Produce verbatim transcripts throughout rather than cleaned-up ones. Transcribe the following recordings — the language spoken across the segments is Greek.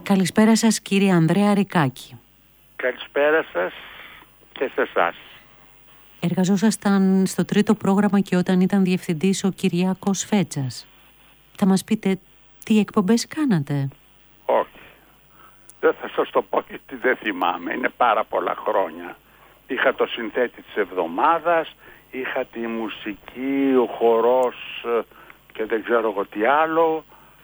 Καλησπέρα σας κύριε Ανδρέα Ρικάκη. Καλησπέρα σας και σε εσάς. Εργαζόσασταν στο τρίτο πρόγραμμα και όταν ήταν διευθυντής ο Κυριάκος Φέτσας. Θα μας πείτε τι εκπομπές κάνατε? Όχι. Δεν θα σας το πω γιατί δεν θυμάμαι. Είναι πάρα πολλά χρόνια. Είχα το συνθέτη της εβδομάδας, είχα τη μουσική, ο χορός και δεν ξέρω εγώ τι άλλο.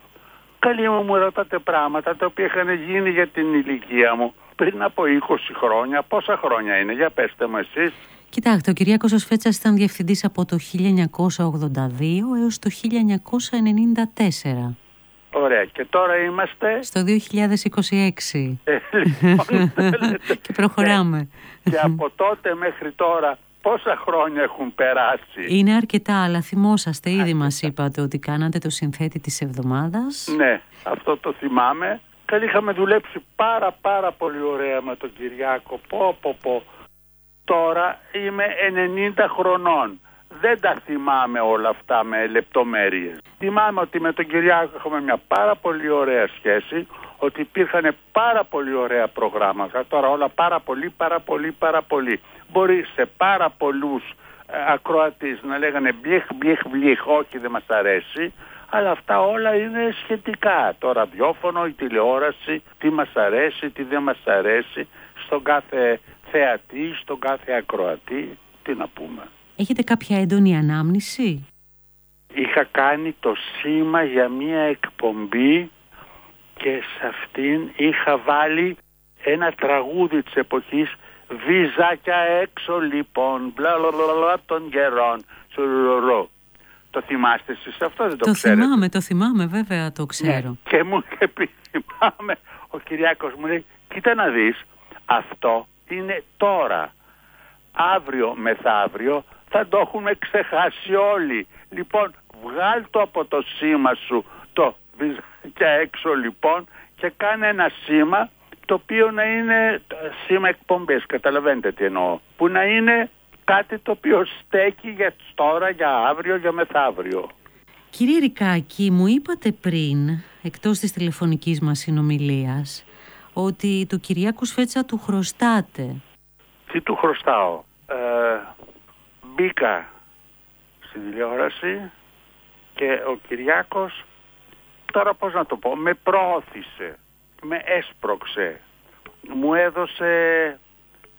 Καλή μου, μου ρωτάτε πράγματα τα οποία είχαν γίνει για την ηλικία μου πριν από είκοσι χρόνια. Πόσα χρόνια είναι, για πέστε μου εσείς. Κοιτάξτε, ο Κυριάκος Φέτσας ήταν διευθυντής από το χίλια εννιακόσια ογδόντα δύο έως το χίλια εννιακόσια ενενήντα τέσσερα. Ωραία, και τώρα είμαστε στο δύο χιλιάδες είκοσι έξι. Ε, λοιπόν, και προχωράμε. Και, και από τότε μέχρι τώρα πόσα χρόνια έχουν περάσει? Είναι αρκετά, αλλά θυμόσαστε, ήδη αρκετά. Μας είπατε ότι κάνατε το συνθέτη της εβδομάδας. Ναι, αυτό το θυμάμαι. Καλή, είχαμε δουλέψει πάρα πάρα πολύ ωραία με τον Κυριάκο. Πω πω πω. Τώρα είμαι ενενήντα χρονών. Δεν τα θυμάμαι όλα αυτά με λεπτομέρειες. Θυμάμαι ότι με τον Κυριάκο έχουμε μια πάρα πολύ ωραία σχέση, ότι υπήρχαν πάρα πολύ ωραία προγράμματα. Τώρα όλα πάρα πολύ, πάρα πολύ, πάρα πολύ. Μπορεί σε πάρα πολλούς ε, ακροατές να λέγανε μπλιχ, μπλιχ, μπλιχ, όχι δεν μας αρέσει, αλλά αυτά όλα είναι σχετικά. Το ραδιόφωνο, η τηλεόραση, τι μας αρέσει, τι δεν μας αρέσει, στον κάθε θεατή, στον κάθε ακροατή, τι να πούμε. Έχετε κάποια έντονη ανάμνηση? Είχα κάνει το σήμα για μια εκπομπή και σε αυτήν είχα βάλει ένα τραγούδι της εποχής, βυζάκια έξω λοιπόν, μπλα μπλα μπλα των καιρών, σουρουρουρου. Το θυμάστε εσείς αυτό, δεν το, το ξέρετε? Το θυμάμαι, το θυμάμαι, βέβαια το ξέρω. Ναι. Και μου είχε πει, θυμάμαι, ο Κυριάκος μου λέει, κοίτα να δεις, αυτό είναι τώρα. Αύριο μεθαύριο θα το έχουμε ξεχάσει όλοι. Λοιπόν, βγάλ το από το σήμα σου το βυζάκια έξω λοιπόν και κάνε ένα σήμα το οποίο να είναι σήμα εκπομπές, καταλαβαίνετε τι εννοώ, που να είναι κάτι το οποίο στέκει για τώρα, για αύριο, για μεθαύριο. Κύριε Ρικάκη, μου είπατε πριν, εκτός της τηλεφωνικής μας συνομιλίας, ότι του Κυριάκου Φέτσα του χρωστάτε. Τι του χρωστάω? Ε, μπήκα στην τηλεόραση και ο Κυριάκος, τώρα πώς να το πω, με προώθησε, με έσπρωξε, μου έδωσε